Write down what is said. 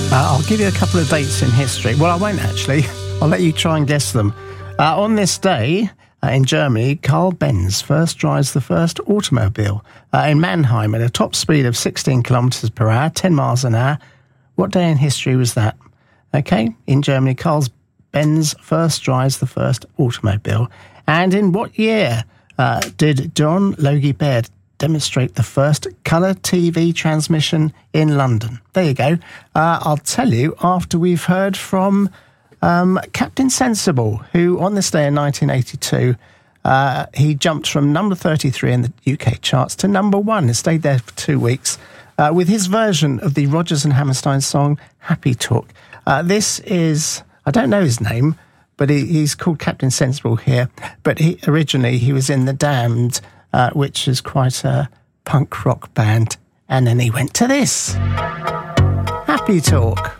I'll give you a couple of dates in history. Well, I won't actually. I'll let you try and guess them. On this day, in Germany, Carl Benz first drives the first automobile in Mannheim at a top speed of 16 kilometres per hour, 10 miles an hour. What day in history was that? Okay, in Germany, Carl Benz first drives the first automobile. And in what year did John Logie Baird demonstrate the first colour TV transmission in London? There you go. I'll tell you after we've heard from Captain Sensible, who on this day in 1982, he jumped from number 33 in the UK charts to number 1 and stayed there for 2 weeks with his version of the Rodgers and Hammerstein song Happy Talk. This is, I don't know his name, but he's called Captain Sensible here. But originally he was in The Damned, which is quite a punk rock band. And then he went to this. Happy Talk.